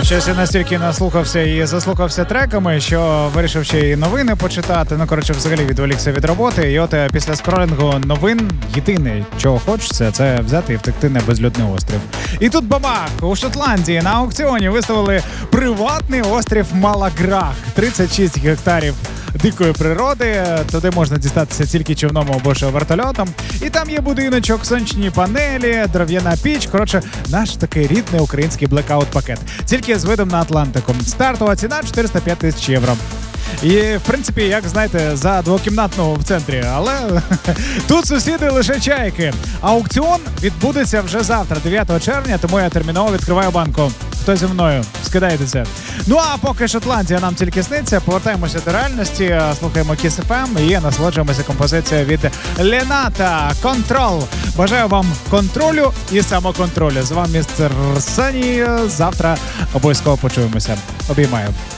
Щось я настільки наслухався і заслухався треками, що вирішив ще і новини почитати. Ну, коротше, взагалі відволікся від роботи. І от після скролінгу новин єдине, чого хочеться, це взяти і втекти на безлюдний острів. І тут бабах! У Шотландії на аукціоні виставили приватний острів Малаграх. 36 гектарів дикої природи, туди можна дістатися тільки човном або ж вертольотом. І там є будиночок, сонячні панелі, дерев'яна піч. Коротше, наш такий рідний український блекаут-пакет. Тільки з видом на Атлантику. Стартова ціна 405 тисяч євро. І, в принципі, як знаєте, за двокімнатну в центрі, але тут сусіди лише чайки. Аукціон відбудеться вже завтра, 9 червня, тому я терміново відкриваю банку. Хто зі мною? Скидайтеся. Ну а поки Шотландія нам тільки сниться, повертаємося до реальності, слухаємо Kiss FM і насолоджуємося композицією від Лената «Контрол». Бажаю вам контролю і самоконтролю. З вами містер Сані. Завтра обов'язково почуємося. Обіймаю.